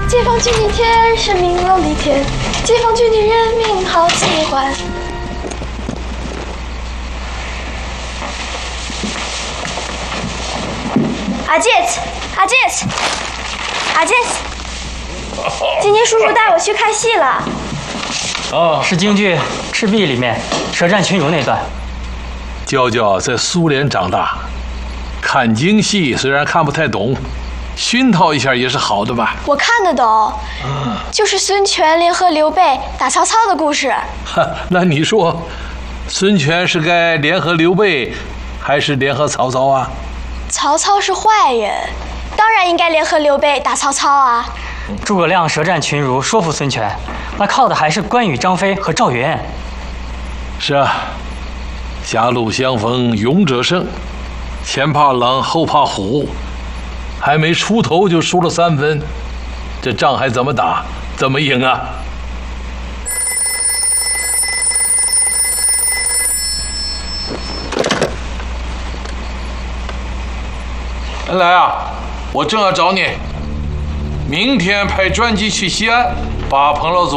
解放军的铁是明朗的天，解放军的人民好喜欢。阿杰斯，阿杰斯，阿杰斯，今天叔叔带我去看戏了。 哦， 是京剧《赤壁》里面舌战群儒那段。 娇娇在苏联长大，看京戏虽然看不太懂，熏陶一下也是好的吧？ 我看得懂，就是孙权联合刘备打曹操的故事。 那你说，孙权是该联合刘备，还是联合曹操啊？ 曹操是坏人，当然应该联合刘备打曹操啊。 诸葛亮舌战群儒说服孙权，那靠的还是关羽、张飞和赵云。 是啊，狭路相逢勇者胜，前怕狼后怕虎，还没出头就输了3分，这仗还怎么打？怎么赢啊？恩来啊，我正要找你。明天派专机去西安，把彭老总